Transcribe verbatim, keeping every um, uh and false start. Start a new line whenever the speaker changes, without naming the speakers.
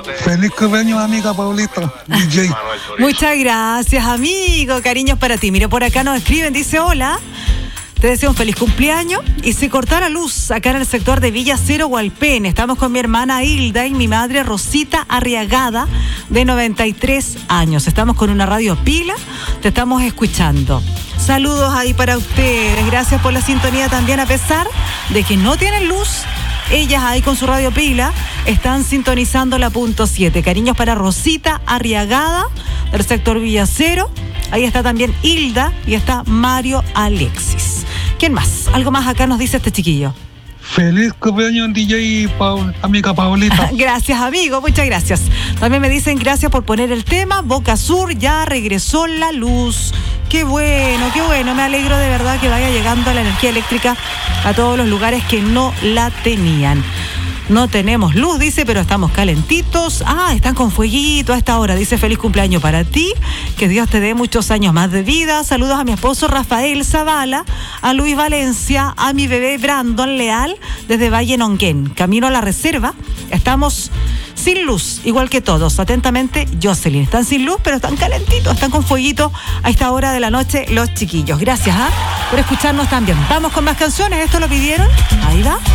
Feliz cumpleaños, amiga Paulita, D J.
Muchas gracias, amigo. Cariños para ti. Mira, por acá nos escriben, dice: hola, te deseo un feliz cumpleaños. Y se cortó la luz acá en el sector de Villa Cero, Hualpén. Estamos con mi hermana Hilda y mi madre Rosita Arriagada, de noventa y tres años. Estamos con una radio pila, te estamos escuchando. Saludos ahí para ustedes. Gracias por la sintonía también, a pesar de que no tienen luz. Ellas ahí con su radio pila están sintonizando la punto siete. Cariños para Rosita Arriagada, del sector Villacero. Ahí está también Hilda y está Mario Alexis. ¿Quién más? Algo más acá nos dice este chiquillo.
Feliz cumpleaños, D J Paul, amiga Paulita.
Gracias, amigo, muchas gracias. También me dicen gracias por poner el tema. Boca Sur, ya regresó la luz. Qué bueno, qué bueno. Me alegro de verdad que vaya llegando la energía eléctrica a todos los lugares que no la tenían. No tenemos luz, dice, pero estamos calentitos. Ah, están con fueguito a esta hora. Dice: feliz cumpleaños para ti. Que Dios te dé muchos años más de vida. Saludos a mi esposo Rafael Zavala, a Luis Valencia, a mi bebé Brandon Leal, desde Valle Nonquén. Camino a la reserva. Estamos sin luz, igual que todos. Atentamente, Jocelyn. Están sin luz, pero están calentitos, están con fueguito a esta hora de la noche los chiquillos. Gracias, ¿ah? por escucharnos también. Vamos con más canciones. Esto lo pidieron. Ahí va.